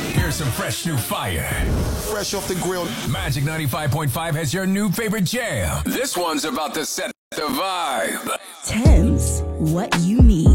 Here's some fresh new fire. Fresh off the grill. Magic 95.5 has your new favorite jam. This one's about to set the vibe. Thames, what you need.